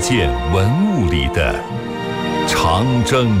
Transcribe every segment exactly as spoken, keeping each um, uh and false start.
件文物里的长征。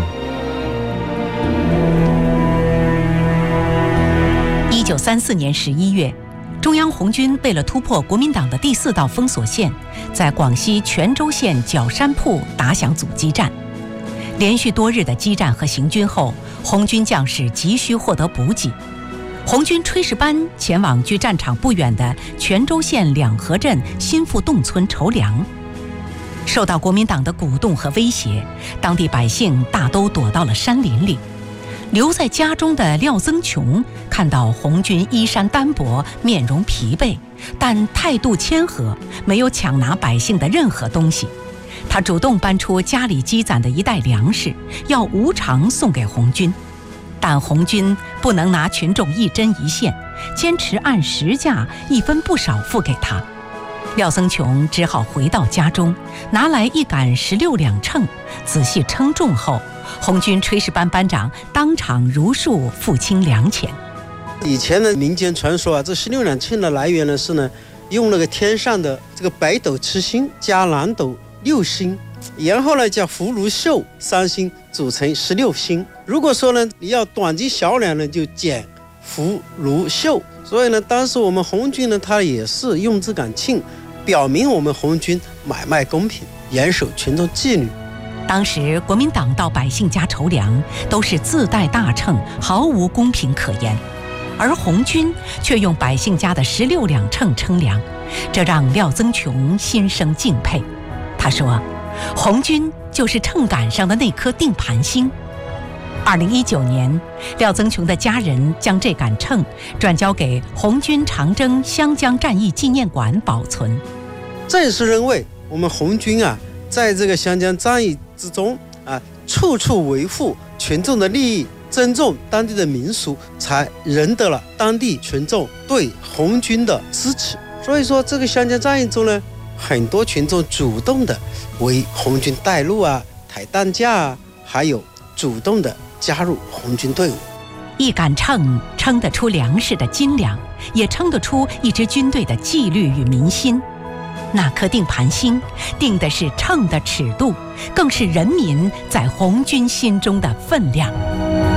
一九三四年十一月，中央红军为了突破国民党的第四道封锁线，在广西全州县角山铺打响阻击战。连续多日的激战和行军后，红军将士急需获得补给。红军炊事班前往距战场不远的全州县两河镇新富洞村筹粮。受到国民党的鼓动和威胁，当地百姓大都躲到了山林里。留在家中的廖增琼看到红军衣衫单薄，面容疲惫，但态度谦和，没有抢拿百姓的任何东西。他主动搬出家里积攒的一袋粮食，要无偿送给红军。但红军不能拿群众一针一线，坚持按实价一分不少付给他。廖增琼只好回到家中，拿来一杆十六两秤，仔细称重后，红军炊事班班长当场如数付清粮钱。 以前的民间传说啊，这十六两秤的来源呢是呢，用那个天上的这个北斗七星加南斗六星，然后呢加福禄寿三星组成十六星。如果说呢你要短斤小两呢，就减福禄寿。所以呢，当时我们红军呢，他也是用这杆秤，表明我们红军买卖公平，严守群众纪律。 当时国民党到百姓家筹粮都是自带大秤，毫无公平可言，而红军却用百姓家的十六两秤称粮，这让廖增琼心生敬佩。他说，红军就是秤杆上的那颗定盘星。二零一九年，廖增琼的家人将这杆秤转交给红军长征湘江战役纪念馆保存。 正是认为我们红军啊，在这个湘江战役之中啊，处处维护群众的利益，尊重当地的民俗，才赢得了当地群众对红军的支持。所以说，这个湘江战役中呢，很多群众主动的为红军带路啊，抬担架啊，还有主动的加入红军队伍。 一杆秤称得出粮食的斤两，也称得出一支军队的纪律与民心。那颗定盘星定的是秤的尺度，更是人民在红军心中的分量。